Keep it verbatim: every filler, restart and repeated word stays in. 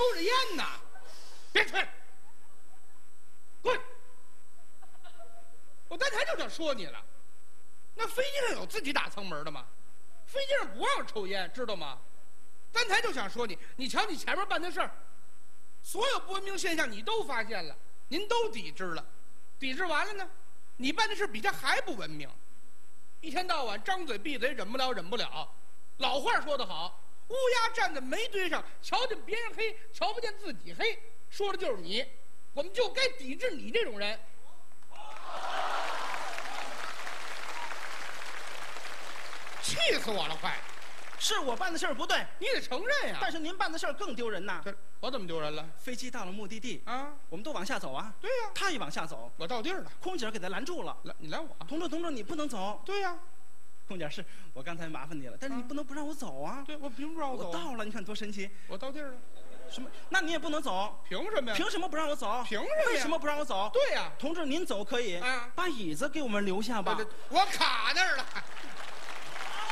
着烟呢。别吹，滚！我刚才就想说你了，那飞机上有自己打舱门的吗？飞机上不让抽烟，知道吗？刚才就想说你，你瞧你前面办的事儿，所有不文明现象你都发现了，您都抵制了，抵制完了呢，你办的事比他还不文明，一天到晚张嘴闭嘴，忍不了忍不了。老话说得好，乌鸦站在煤堆上，瞧见别人黑，瞧不见自己黑，说的就是你。我们就该抵制你这种人。气死我了，快！ 是我办的事儿不对， 你得承认呀。 但是您办的事儿更丢人呐。 我怎么丢人了？ 飞机到了目的地啊， 我们都往下走啊。 对呀、啊， 他也往下走， 我到地儿了， 空姐给他拦住了。 拦你拦我？ 同志，同志，你不能走。 对呀、啊， 空姐是我刚才麻烦你了，但是你不能不让我走啊。 对，我凭什么让我走、啊？ 我到了，你看多神奇。 我到地儿了。 什么？那你也不能走。 凭什么呀？ 凭什么不让我走？ 凭什么？ 为什么不让我走？ 对呀、啊， 同志，您走可以， 啊， 把椅子给我们留下吧。 我卡那儿了。